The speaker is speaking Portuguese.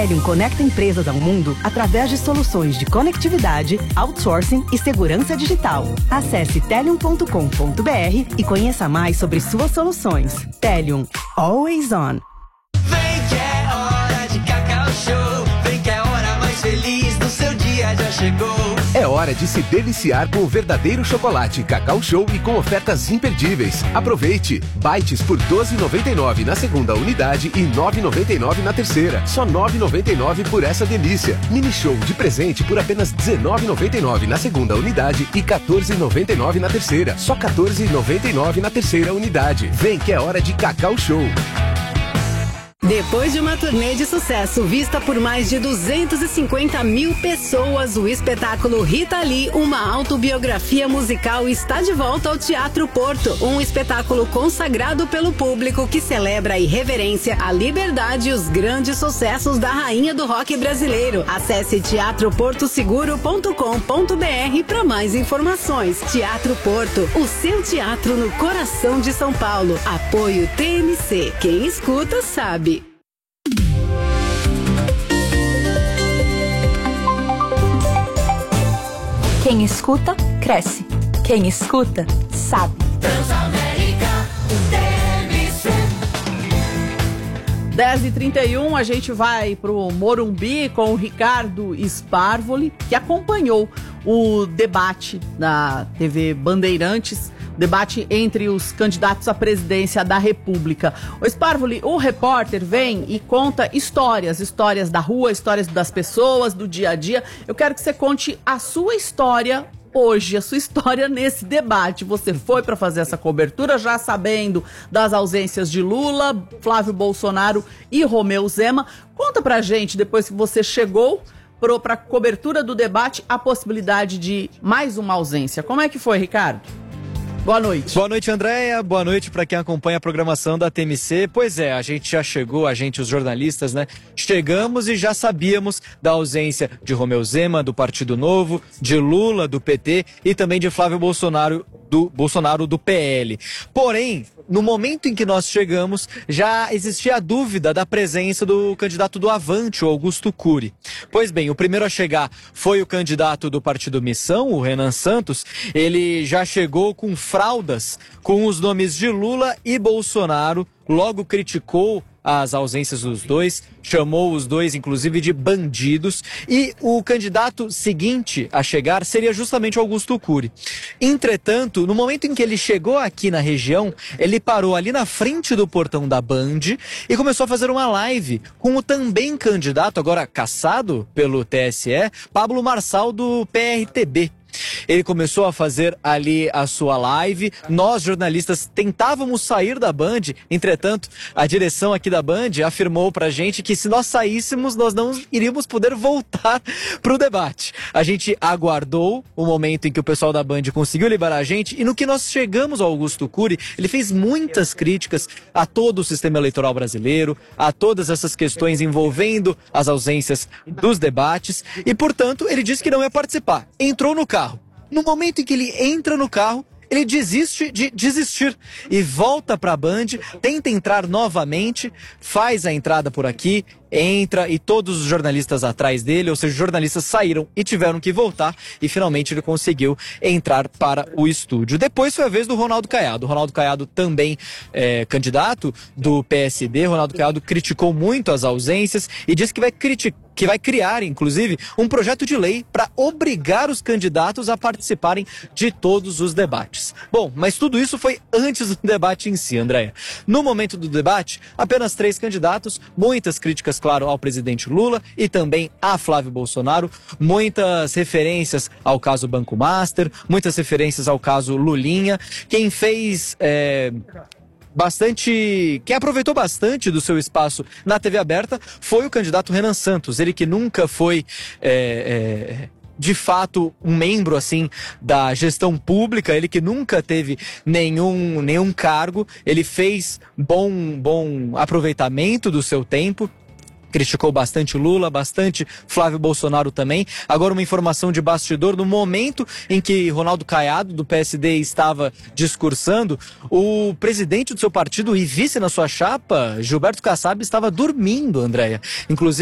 Telium conecta empresas ao mundo através de soluções de conectividade, outsourcing e segurança digital. Acesse telium.com.br e conheça mais sobre suas soluções. Telium, always on. Vem que é hora de Cacau Show. Vem que é a hora mais feliz do seu dia já chegou. É hora de se deliciar com o verdadeiro chocolate Cacau Show e com ofertas imperdíveis. Aproveite! Bites por R$ 12,99 na segunda unidade e R$ 9,99 na terceira. Só R$ 9,99 por essa delícia. Mini Show de presente por apenas R$ 19,99 na segunda unidade e R$ 14,99 na terceira. Só R$ 14,99 na terceira unidade. Vem que é hora de Cacau Show. Depois de uma turnê de sucesso vista por mais de 250 mil pessoas, o espetáculo Rita Lee, uma autobiografia musical, está de volta ao Teatro Porto. Um espetáculo consagrado pelo público que celebra a irreverência, a liberdade e os grandes sucessos da rainha do rock brasileiro. Acesse teatroportoseguro.com.br para mais informações. Teatro Porto, o seu teatro no coração de São Paulo. Apoio TMC. Quem escuta sabe. Quem escuta, cresce. Quem escuta, sabe. Transamérica, TMC. 10h31, a gente vai pro Morumbi com o Ricardo Sparvoli, que acompanhou o debate da TV Bandeirantes, debate entre os candidatos à presidência da República. O Sparvoli, o repórter, vem e conta histórias da rua, histórias das pessoas, do dia a dia. Eu quero que você conte a sua história hoje, a sua história nesse debate. Você foi para fazer essa cobertura já sabendo das ausências de Lula, Flávio Bolsonaro e Romeu Zema. Conta pra gente, depois que você chegou para a cobertura do debate, a possibilidade de mais uma ausência. Como é que foi, Ricardo? Boa noite. Boa noite, Andréia. Boa noite para quem acompanha a programação da TMC. Pois é, a gente já chegou, os jornalistas, né? Chegamos e já sabíamos da ausência de Romeu Zema, do Partido Novo, de Lula, do PT e também de Flávio Bolsonaro, do PL. Porém, no momento em que nós chegamos, já existia a dúvida da presença do candidato do Avante, o Augusto Cury. Pois bem, o primeiro a chegar foi o candidato do Partido Missão, o Renan Santos. Ele já chegou com fraldas com os nomes de Lula e Bolsonaro, logo criticou as ausências dos dois, chamou os dois, inclusive, de bandidos. E o candidato seguinte a chegar seria justamente Augusto Cury. Entretanto, no momento em que ele chegou aqui na região, ele parou ali na frente do portão da Band e começou a fazer uma live com o também candidato, agora cassado pelo TSE, Pablo Marçal, do PRTB. Ele começou a fazer ali a sua live. Nós, jornalistas, tentávamos sair da Band. Entretanto, a direção aqui da Band afirmou pra gente que se nós saíssemos, nós não iríamos poder voltar pro debate. A gente aguardou o momento em que o pessoal da Band conseguiu liberar a gente. E no que nós chegamos ao Augusto Cury, ele fez muitas críticas a todo o sistema eleitoral brasileiro, a todas essas questões envolvendo as ausências dos debates. E, portanto, ele disse que não ia participar. Entrou no carro. No momento em que ele entra no carro, ele desiste de desistir e volta para a Band, tenta entrar novamente, faz a entrada por aqui, entra e todos os jornalistas atrás dele, ou seja, os jornalistas saíram e tiveram que voltar e finalmente ele conseguiu entrar para o estúdio. Depois foi a vez do Ronaldo Caiado. O Ronaldo Caiado também é candidato do PSD. Ronaldo Caiado criticou muito as ausências e disse que vai criar, inclusive, um projeto de lei para obrigar os candidatos a participarem de todos os debates. Bom, mas tudo isso foi antes do debate em si, Andréia. No momento do debate, apenas 3 candidatos, muitas críticas, claro, ao presidente Lula e também a Flávio Bolsonaro, muitas referências ao caso Banco Master, muitas referências ao caso Lulinha. Quem fez... quem aproveitou bastante do seu espaço na TV aberta foi o candidato Renan Santos, ele que nunca foi de fato um membro assim da gestão pública, ele que nunca teve nenhum cargo, ele fez bom aproveitamento do seu tempo. Criticou bastante Lula, bastante Flávio Bolsonaro também. Agora uma informação de bastidor, no momento em que Ronaldo Caiado, do PSD, estava discursando, o presidente do seu partido e vice na sua chapa, Gilberto Kassab, estava dormindo, Andréia. Inclusive